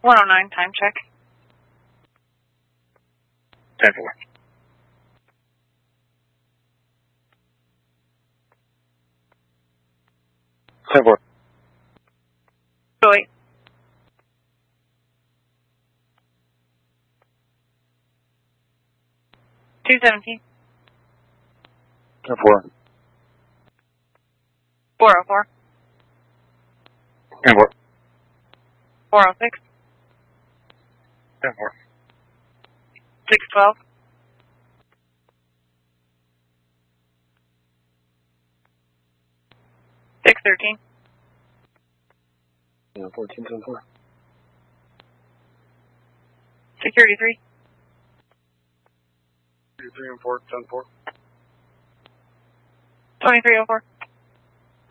109, time check. 10-4. Joy. $217. 10-4. 404. 10-4. 406. 10-4. 612. 613. 14, 10-4. Security 3. 3 and 4, 10-4. 2304.